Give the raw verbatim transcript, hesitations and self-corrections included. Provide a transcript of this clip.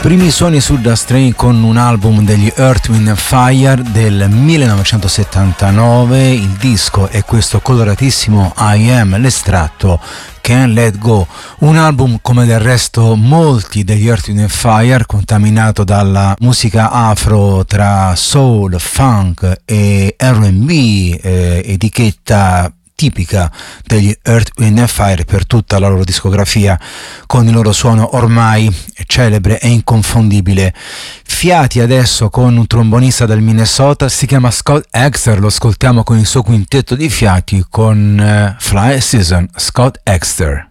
Primi suoni su Dust Train con un album degli Earth, Wind and Fire del millenovecentosettantanove. Il disco è questo coloratissimo I Am, l'estratto Can't Let Go, un album come del resto molti degli Earth, Wind and Fire, contaminato dalla musica afro tra soul, funk e R and B, eh, etichetta tipica degli Earth, Wind and Fire per tutta la loro discografia, con il loro suono ormai celebre e inconfondibile. Fiati adesso con un trombonista del Minnesota, si chiama Scott Exter, lo ascoltiamo con il suo quintetto di fiati con uh, Fly Season, Scott Exter.